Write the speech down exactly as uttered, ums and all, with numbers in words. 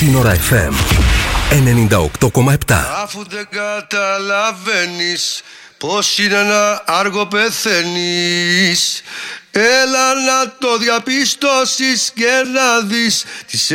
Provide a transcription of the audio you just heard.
Σύνορα εφ εμ ενενήντα οκτώ κόμμα επτά. Αφού δεν καταλαβαίνεις πως είναι να άργο πεθαίνεις, έλα να το διαπιστώσεις και να δεις τις